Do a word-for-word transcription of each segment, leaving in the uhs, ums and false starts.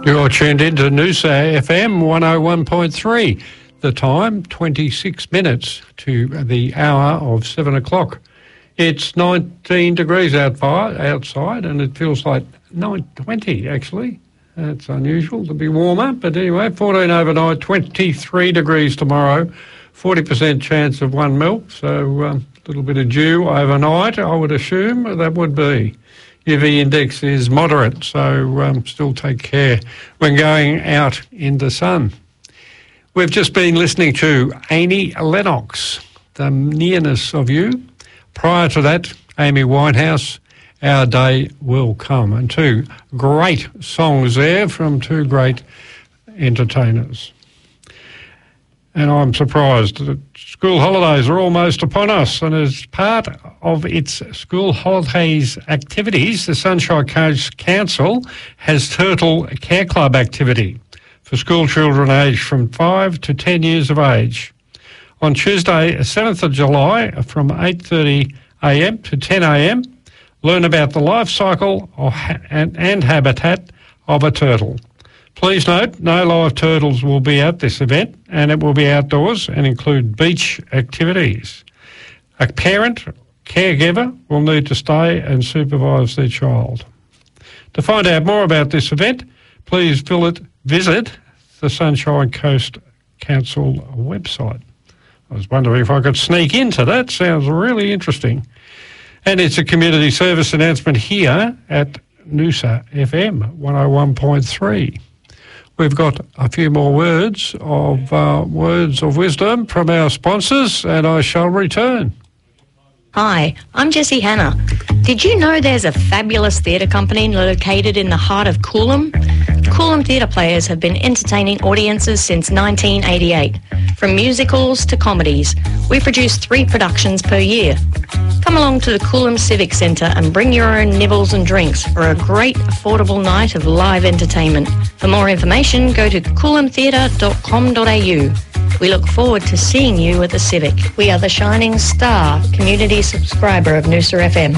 You're tuned into Noosa F M one oh one point three. The time, twenty-six minutes to the hour of seven o'clock. It's nineteen degrees outside and it feels like nine twenty actually. That's unusual to be warmer, but anyway, fourteen overnight, twenty-three degrees tomorrow, forty percent chance of one mil, so um, a little bit of dew overnight, I would assume that would be. U V index is moderate, so um, still take care when going out in the sun. We've just been listening to Annie Lennox, The Nearness of You. Prior to that, Amy Winehouse, Our Day Will Come. And two great songs there from two great entertainers. And I'm surprised that school holidays are almost upon us, and as part of its school holidays activities, the Sunshine Coast Council has Turtle Care Club activity for school children aged from five to ten years of age. On Tuesday, seventh of July, from eight thirty a m to ten a m, learn about the life cycle or ha- and, and habitat of a turtle. Please note, no live turtles will be at this event, and it will be outdoors and include beach activities. A parent, caregiver, will need to stay and supervise their child. To find out more about this event, please visit the Sunshine Coast Council website. I was wondering if I could sneak into that. Sounds really interesting. And it's a community service announcement here at Noosa F M one oh one point three. We've got a few more words of uh, words of wisdom from our sponsors, and I shall return. Hi, I'm Jessie Hanna. Did you know there's a fabulous theatre company located in the heart of Coolum? Coolum Theatre Players have been entertaining audiences since nineteen eighty-eight. From musicals to comedies, we produce three productions per year. Come along to the Coolum Civic Centre and bring your own nibbles and drinks for a great affordable night of live entertainment. For more information, go to coolum theatre dot com dot a u. We look forward to seeing you at the Civic. We are the shining star community subscriber of Noosa F M.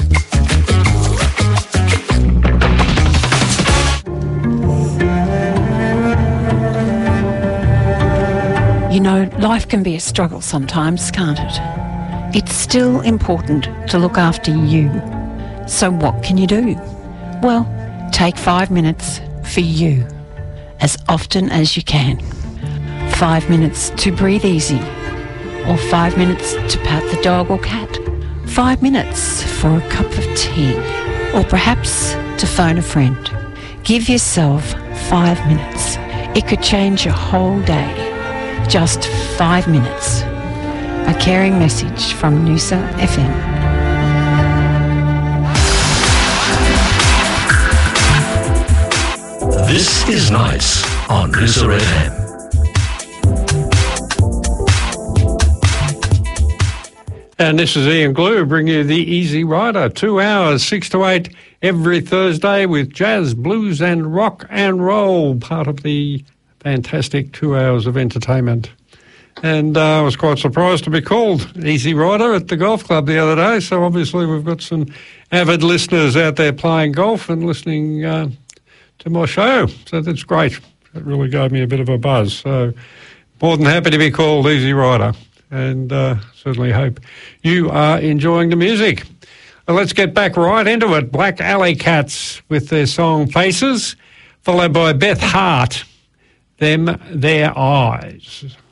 You know, life can be a struggle sometimes, can't it? It's still important to look after you. So what can you do? Well, take five minutes for you, as often as you can. Five minutes to breathe easy, or five minutes to pat the dog or cat. Five minutes for a cup of tea, or perhaps to phone a friend. Give yourself five minutes. It could change your whole day. Just five minutes. A caring message from Noosa F M. This is Nice on Noosa F M. And this is Ian Glue bringing you the Easy Rider. Two hours, six to eight every Thursday with jazz, blues and rock and roll, part of the fantastic two hours of entertainment. And uh, I was quite surprised to be called Easy Rider at the golf club the other day. So obviously we've got some avid listeners out there playing golf and listening uh, to my show. So that's great. It really gave me a bit of a buzz. So more than happy to be called Easy Rider. And uh, certainly hope you are enjoying the music. Well, let's get back right into it. Black Alley Cats with their song Faces, followed by Beth Hart, Them Their Eyes.